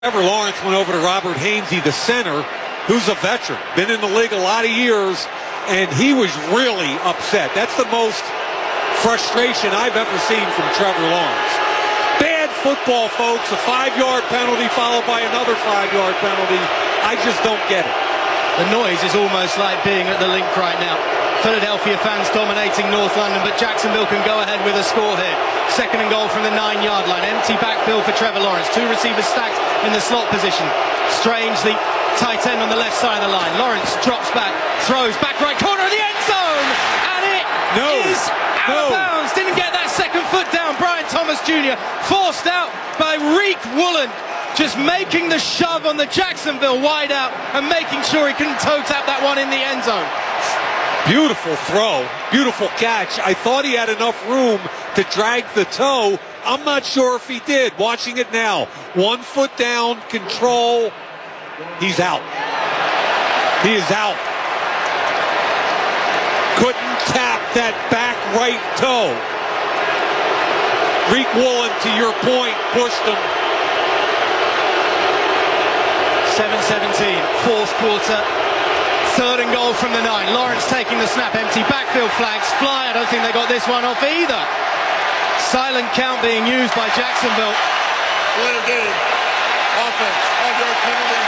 Trevor Lawrence went over to Robert Hainsey, the center, who's a veteran, been in the league a lot of years, and he was really upset. That's the most frustration I've ever seen from Trevor Lawrence. Bad football, folks. A 5-yard penalty followed by another 5-yard penalty. I just don't get it. The noise is almost like being at the Link right now. Philadelphia fans dominating North London, but Jacksonville can go ahead with a score here. Second and goal from the 9-yard line. Empty backfield for Trevor Lawrence. Two receivers stacked in the slot position. Strange, the tight end on the left side of the line. Lawrence drops back, throws back right corner of the end zone, and it is out of bounds. Didn't get that second foot down. Brian Thomas Jr. forced out by Reek Woolen, just making the shove on the Jacksonville wideout and making sure he couldn't toe tap that one in the end zone. Beautiful throw, beautiful catch. I thought he had enough room to drag the toe. I'm not sure if he did. Watching it now. 1 foot down, control. He's out. He is out. Couldn't tap that back right toe. Reek Woolen, to your point, pushed him. 7:17, fourth quarter. Third and goal from the 9. Lawrence taking the snap, empty backfield, flags fly. I don't think they got this one off either. Silent count being used by Jacksonville. What a game. Offense, 5-yard penalty.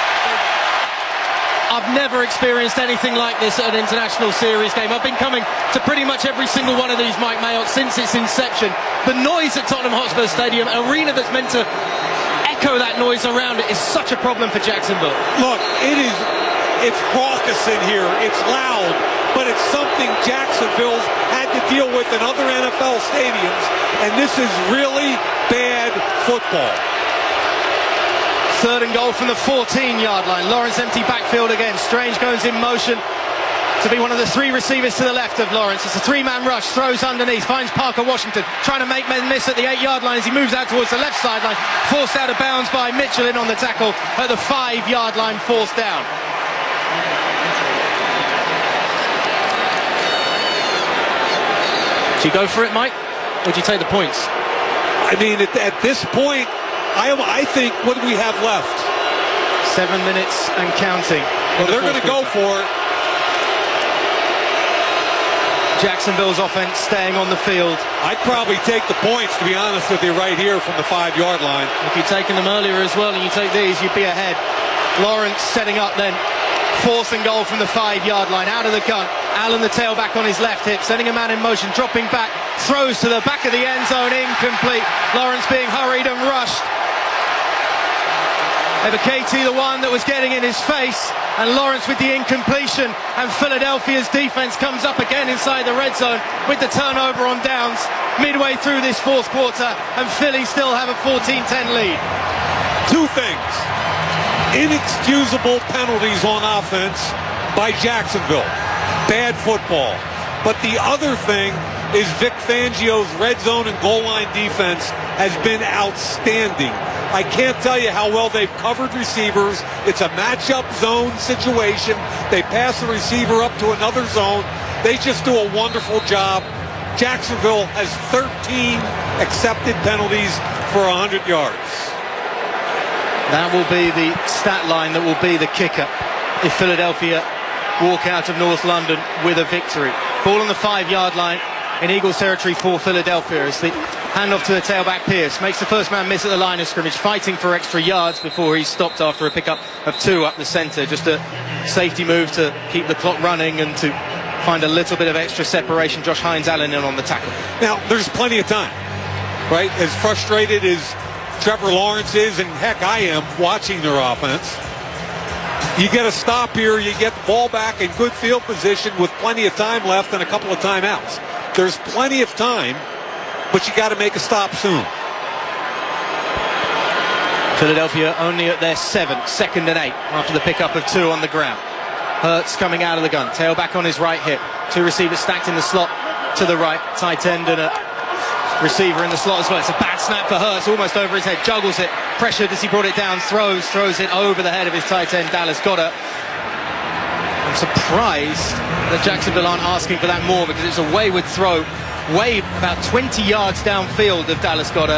I've never experienced anything like this at an international series game. I've been coming to pretty much every single one of these, Mike Mayock, since its inception. The noise at Tottenham Hotspur Stadium, an arena that's meant to echo that noise around it, is such a problem for Jacksonville. Look, it's raucous in here. It's loud, but it's something Jacksonville's had to deal with in other NFL stadiums, and this is really bad football. Third and goal from the 14-yard line. Lawrence empty backfield again. Strange goes in motion to be one of the 3 receivers to the left of Lawrence. It's a 3-man rush, throws underneath, finds Parker Washington, trying to make men miss at the 8-yard line as he moves out towards the left sideline. Forced out of bounds by Mitchell in on the tackle at the 5-yard line, forced down. Do you go for it, Mike? Or do you take the points? I mean, at this point, I think, what do we have left? 7 minutes and counting. Well, they're going to go for it. Jacksonville's offense staying on the field. I'd probably take the points, to be honest with you, right here from the 5-yard line. If you'd taken them earlier as well and you take these, you'd be ahead. Lawrence setting up then. Fourth and goal from the 5-yard line, out of the gun. Allen, the tailback, on his left hip, sending a man in motion, dropping back, throws to the back of the end zone, incomplete. Lawrence being hurried and rushed. Ebiketie, the one that was getting in his face, and Lawrence with the incompletion, and Philadelphia's defense comes up again inside the red zone with the turnover on downs midway through this fourth quarter, and Philly still have a 14-10 lead. 2 things. Inexcusable penalties on offense by Jacksonville. Bad football. But the other thing is Vic Fangio's red zone and goal line defense has been outstanding. I can't tell you how well they've covered receivers. It's a matchup zone situation. They pass the receiver up to another zone. They just do a wonderful job. Jacksonville has 13 accepted penalties for 100 yards. That will be the stat line that will be the kicker if Philadelphia walk out of North London with a victory. Ball on the 5-yard line in Eagles territory for Philadelphia as the handoff to the tailback Pierce makes the first man miss at the line of scrimmage, fighting for extra yards before he's stopped after a pickup of 2 up the center. Just a safety move to keep the clock running and to find a little bit of extra separation. Josh Hines-Allen in on the tackle. Now, there's plenty of time, right? As frustrated as Trevor Lawrence is, and heck, I am, watching their offense. You get a stop here, you get the ball back in good field position with plenty of time left and a couple of timeouts. There's plenty of time, but you got to make a stop soon. Philadelphia only at their 7th, 2nd and 8 after the pickup of 2 on the ground. Hurts coming out of the gun, tailback on his right hip. 2 receivers stacked in the slot to the right, tight end and a receiver in the slot as well. It's a bad snap for Hurts, almost over his head, juggles it, pressured as he brought it down, throws it over the head of his tight end Dallas Goedert. I'm surprised that Jacksonville aren't asking for that more, because it's a wayward throw, way about 20 yards downfield of Dallas Goedert.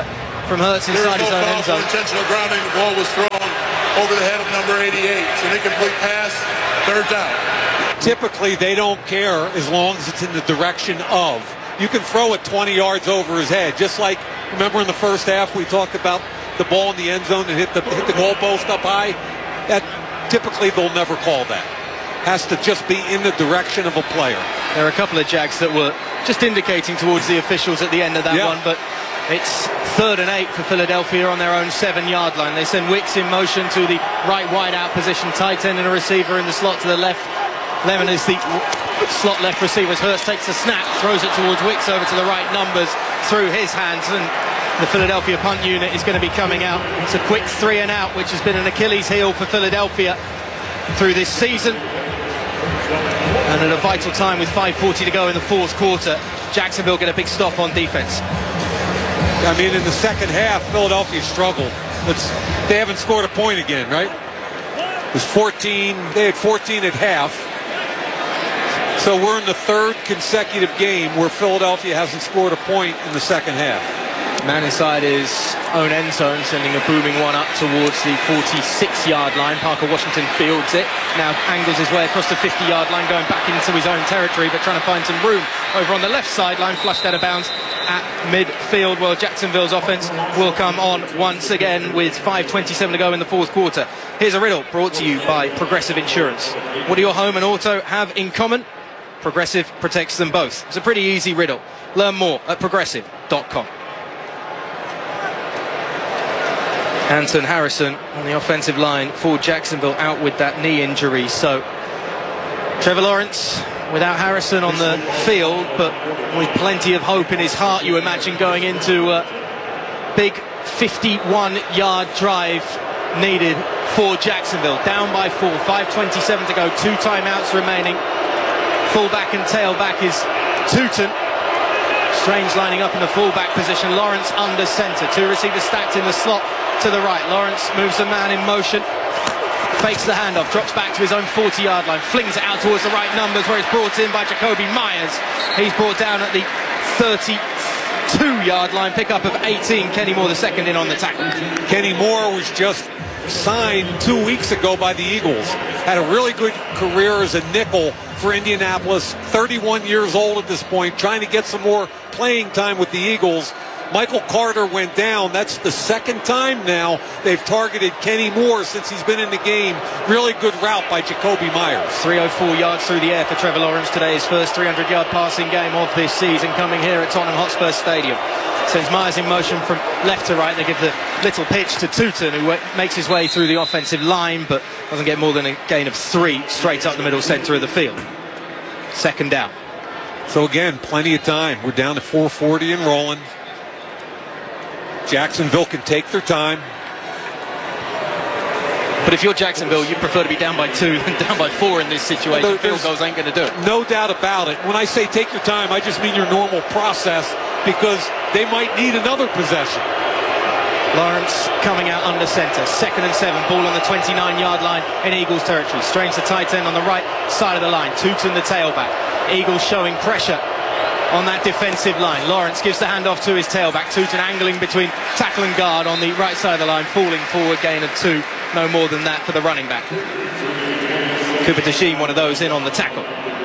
from Hurts There inside was his no own foul end for zone. intentional grounding. The ball was thrown over the head of number 88. It's an incomplete pass, third down. Typically, they don't care as long as it's in the direction of. You can throw it 20 yards over his head, just like, remember in the first half we talked about the ball in the end zone and hit the goalpost up high? That typically they'll never call that. Has to just be in the direction of a player. There are a couple of Jags that were just indicating towards the officials at the end of that one, but it's 3rd and 8 for Philadelphia on their own 7-yard line. They send Wicks in motion to the right wide out position, tight end and a receiver in the slot to the left. Lemon is the slot left receiver. Hurst takes a snap, throws it towards Wicks over to the right numbers through his hands, and the Philadelphia punt unit is going to be coming out. It's a quick 3 and out, which has been an Achilles heel for Philadelphia through this season. And at a vital time with 5:40 to go in the fourth quarter, Jacksonville get a big stop on defense. I mean, in the second half, Philadelphia struggled. They haven't scored a point again, right? It was 14. They had 14 at half. So we're in the 3rd consecutive game where Philadelphia hasn't scored a point in the second half. Man inside his own end zone, sending a booming one up towards the 46-yard line. Parker Washington fields it, now angles his way across the 50-yard line, going back into his own territory, but trying to find some room over on the left sideline, flushed out of bounds at midfield. Well, Jacksonville's offense will come on once again with 5:27 to go in the fourth quarter. Here's a riddle brought to you by Progressive Insurance. What do your home and auto have in common? Progressive protects them both. It's a pretty easy riddle. Learn more at progressive.com. Anton Harrison on the offensive line for Jacksonville out with that knee injury. So Trevor Lawrence without Harrison on the field, but with plenty of hope in his heart, you imagine, going into a big 51-yard drive needed for Jacksonville. Down by 4, 5:27 to go, 2 timeouts remaining. Fullback and tailback is Tootin. Strange lining up in the fullback position. Lawrence under center. 2 receivers stacked in the slot to the right. Lawrence moves a man in motion, fakes the handoff, drops back to his own 40-yard line, flings it out towards the right numbers, where it's brought in by Jakobi Meyers. He's brought down at the 32-yard line, pickup of 18. Kenny Moore the second in on the tackle. Kenny Moore was just signed 2 weeks ago by the Eagles. Had a really good career as a nickel for Indianapolis. 31 years old at this point, trying to get some more playing time with the Eagles. Michael Carter went down. That's the second time now they've targeted Kenny Moore since he's been in the game. Really good route by Jakobi Meyers. 304 yards through the air for Trevor Lawrence today. His first 300-yard passing game of this season, coming here at Tottenham Hotspur Stadium. Sends Myers in motion from left to right. They give the little pitch to Tootin, who makes his way through the offensive line, but doesn't get more than a gain of 3 straight up the middle center of the field. Second down. So again, plenty of time. We're down to 4:40 and rolling. Jacksonville can take their time. But if you're Jacksonville, you prefer to be down by 2 than down by 4 in this situation. Field goals ain't going to do it. No doubt about it. When I say take your time, I just mean your normal process, because they might need another possession. Lawrence coming out under center. 2nd and 7. Ball on the 29-yard line in Eagles territory. Strange the tight end on the right side of the line. Tootin the tailback. Eagles showing pressure on that defensive line. Lawrence gives the handoff to his tailback. Tootin angling between tackle and guard on the right side of the line, falling forward, gain of 2. No more than that for the running back. Cooper DeJean, one of those, in on the tackle.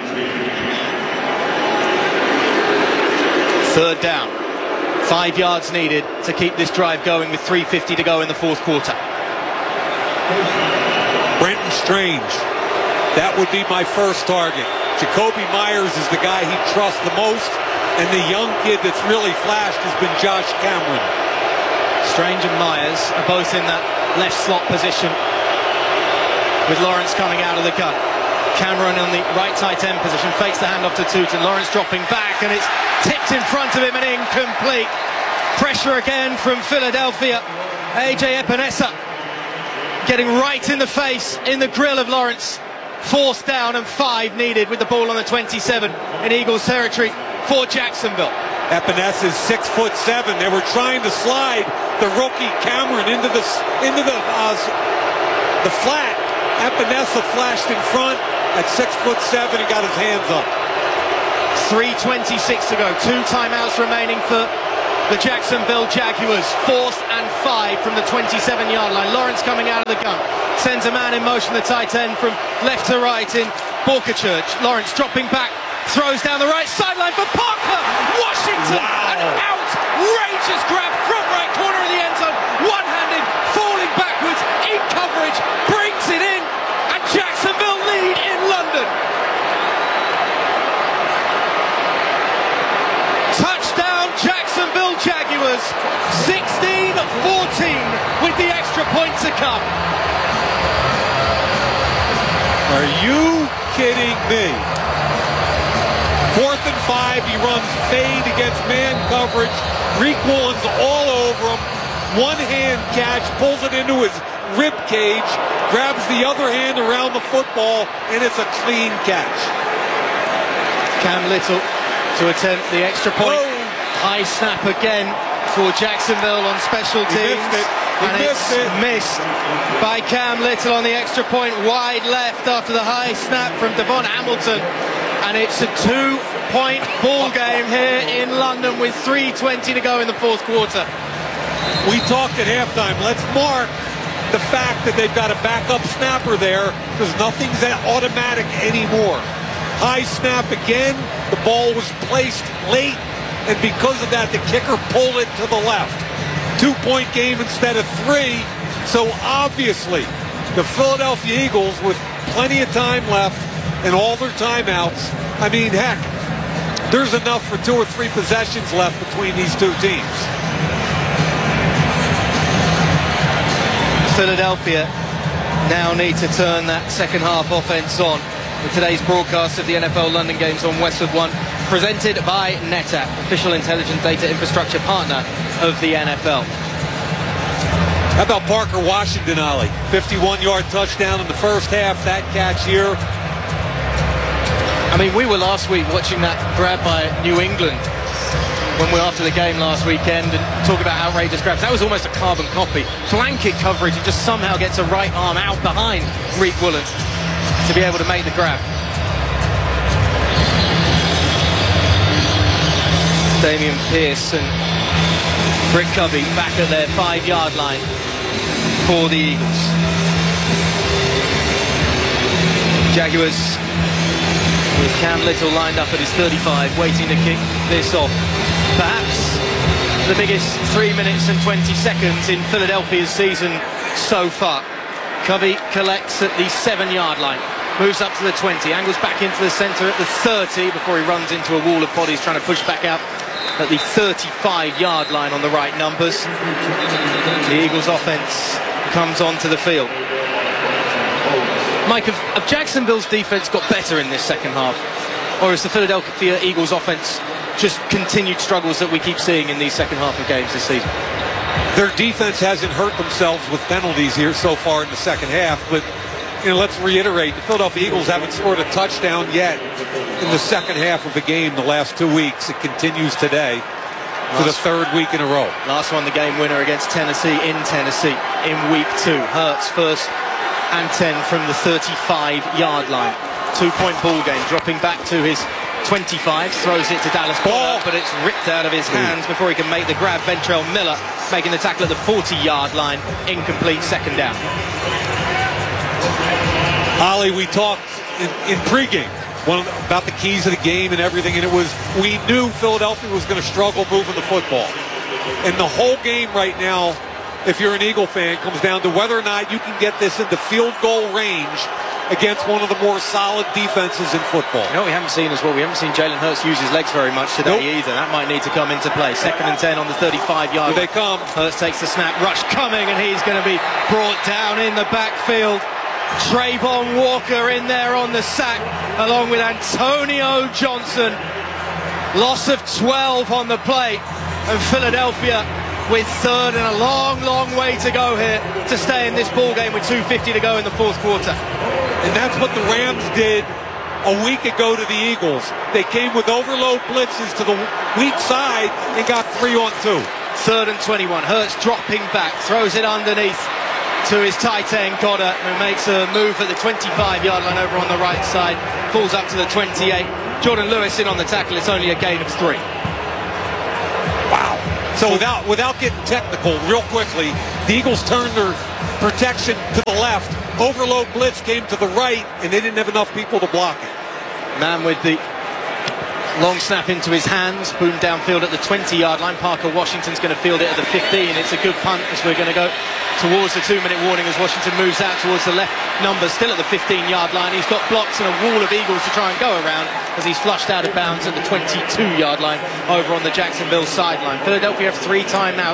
Third down. 5 yards needed to keep this drive going with 3:50 to go in the fourth quarter. Brenton Strange. That would be my first target. Jakobi Meyers is the guy he trusts the most, and the young kid that's really flashed has been Josh Cameron. Strange and Myers are both in that left slot position, with Lawrence coming out of the gun. Cameron on the right tight end position, fakes the handoff to Tootin. Lawrence dropping back, and it's tipped in front of him and incomplete. Pressure again from Philadelphia. AJ Epinesa getting right in the face, in the grill of Lawrence. 4th down and 5 needed with the ball on the 27 in Eagles territory for Jacksonville. Epinesa is 6'7". They were trying to slide the rookie Cameron into the flat. Epinesa flashed in front at 6'7" and got his hands up. 3:26 to go. 2 timeouts remaining for the Jacksonville Jaguars. 4th and 5 from the 27-yard line. Lawrence coming out of the gun, sends a man in motion, the tight end from left to right in Borkachurch. Lawrence dropping back, throws down the right sideline for Parker Washington. Wow. An outrageous grab from right corner of the end zone, one-handed, falling backwards in coverage, brings it in, and Jacksonville lead in London. Touchdown Jacksonville Jaguars, 16-14 with the extra point to come. Are you kidding me? 4th and 5, he runs fade against man coverage. Riq Woolen's all over him. One-hand catch, pulls it into his rib cage, grabs the other hand around the football, and it's a clean catch. Cam Little to attempt the extra point. Whoa. High snap again for Jacksonville on special teams. He missed by Cam Little on the extra point, wide left after the high snap from Devon Hamilton. And it's a 2-point ball game here in London with 3:20 to go in the 4th quarter. We talked at halftime. Let's mark the fact that they've got a backup snapper there because nothing's automatic anymore. High snap again. The ball was placed late, and because of that, the kicker pulled it to the left. 2-point game instead of 3. So obviously, the Philadelphia Eagles, with plenty of time left and all their timeouts, I mean, heck, there's enough for 2 or 3 possessions left between these two teams. Philadelphia now need to turn that second half offense on with today's broadcast of the NFL London games on Westwood One, presented by NetApp, official intelligent data infrastructure partner of the NFL. How about Parker Washington, Ollie? 51-yard touchdown in the first half. That catch here. I mean, we were last week watching that grab by New England when we were after the game last weekend and talk about outrageous grabs. That was almost a carbon copy. Blanket coverage, and just somehow gets a right arm out behind Riq Woolen to be able to make the grab. Damian Pierce and Rick Covey back at their 5-yard line for the Eagles. Jaguars with Cam Little lined up at his 35, waiting to kick this off. Perhaps the biggest 3 minutes and 20 seconds in Philadelphia's season so far. Covey collects at the 7-yard line, moves up to the 20, angles back into the centre at the 30 before he runs into a wall of bodies trying to push back out at the 35-yard line on the right numbers. The Eagles offense comes onto the field. Mike, have Jacksonville's defense got better in this second half? Or is the Philadelphia Eagles offense just continued struggles that we keep seeing in these second half of games this season? Their defense hasn't hurt themselves with penalties here so far in the second half, but let's reiterate, the Philadelphia Eagles haven't scored a touchdown yet in the second half of the game the last 2 weeks. It continues today for the 3rd week in a row. Last one, the game winner against Tennessee in Tennessee in week 2. Hurts first and 10 from the 35-yard line. 2-point ball game, dropping back to his 25, throws it to Dallas Goedert, but it's ripped out of his hands before he can make the grab. Ventrell Miller making the tackle at the 40-yard line, incomplete, second down. Ollie, we talked in pregame about the keys of the game and everything, and we knew Philadelphia was going to struggle moving the football. And the whole game right now, if you're an Eagle fan, comes down to whether or not you can get this into field goal range against one of the more solid defenses in football. You know what we haven't seen as well? We haven't seen Jalen Hurts use his legs very much today either. That might need to come into play. 2nd and 10 on the 35-yard line. Here they come. Hurts takes the snap. Rush coming, and he's going to be brought down in the backfield. Trayvon Walker in there on the sack, along with Antonio Johnson. Loss of 12 on the play, and Philadelphia with 3rd and a long, long way to go here to stay in this ball game with 2:50 to go in the 4th quarter. And that's what the Rams did a week ago to the Eagles. They came with overload blitzes to the weak side and got 3-on-2. 3rd and 21. Hurts dropping back, throws it underneath to his tight end Goedert, who makes a move at the 25-yard line over on the right side, falls up to the 28. Jordan Lewis in on the tackle. It's only a gain of 3. Wow. So without getting technical, real quickly, the Eagles turned their protection to the left. Overload blitz came to the right, and they didn't have enough people to block it. Man with the long snap into his hands, boomed downfield at the 20-yard line. Parker Washington's going to field it at the 15. It's a good punt as we're going to go towards the 2-minute warning as Washington moves out towards the left number, still at the 15-yard line. He's got blocks and a wall of Eagles to try and go around as he's flushed out of bounds at the 22-yard line over on the Jacksonville sideline. Philadelphia have 3 timeouts.